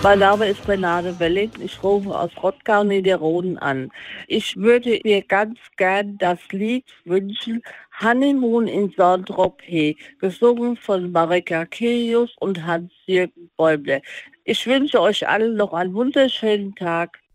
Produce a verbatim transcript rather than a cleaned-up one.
Mein Name ist Renate Welling. Ich rufe aus Rottgau, Niederroden an. Ich würde dir ganz gern das Lied wünschen, Honeymoon in Saint-Tropez, gesungen von Marika Kilius und Hans-Jürgen Bäumler. Ich wünsche euch allen noch einen wunderschönen Tag.